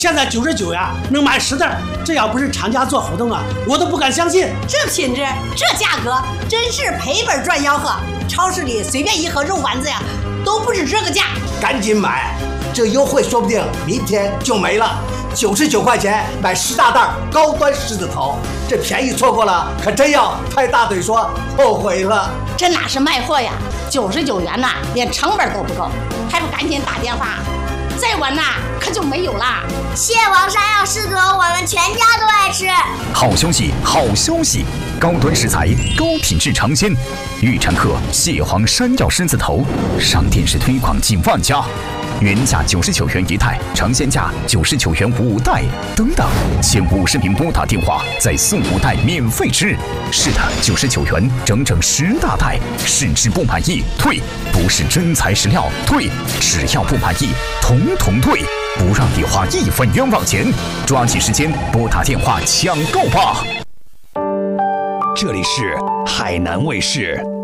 现在99元能买10袋，这要不是厂家做活动啊，我都不敢相信。 这品质，这价格，真是赔本赚吆喝。超市里随便一盒肉丸子呀，都不止这个价。 赶紧买，这优惠说不定明天就没了。99块钱买10大袋高端狮子头，这便宜错过了，可真要拍大腿说后悔了。 这哪是卖货呀？99元呐，连成本都不够，还不赶紧打电话？再晚呐，可就没有啦。 蟹黄山药狮子头，我们全家都爱吃。 好消息，好消息！高端食材，高品质尝鲜。预产客蟹黄山药狮子头，上电视推广近万家。原价99元一袋，尝鲜价99元5袋，等等，前50名拨打电话再送5袋免费吃。是的，99元整整10大袋，试吃不满意退，不是真材实料退，只要不满意统统退，不让你花1分冤枉钱。抓紧时间拨打电话抢购吧！ 这里是海南卫视。